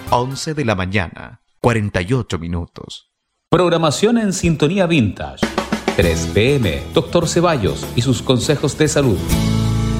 11 de la mañana, 48 minutos. Programación en Sintonía Vintage. 3 p.m. Dr. Ceballos y sus consejos de salud.